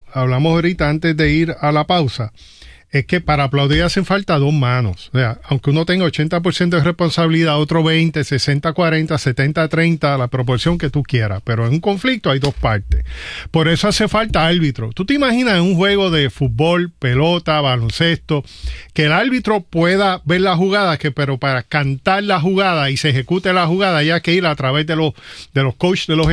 hablamos ahorita antes de ir a la pausa, es que para aplaudir hacen falta dos manos. O sea, aunque uno tenga 80% de responsabilidad, otro 20, 60-40, 70-30, la proporción que tú quieras. Pero en un conflicto hay dos partes. Por eso hace falta árbitro. ¿Tú te imaginas en un juego de fútbol, pelota, baloncesto, que el árbitro pueda ver la jugada, pero para cantar la jugada y se ejecute la jugada, hay que ir a través de los coaches de los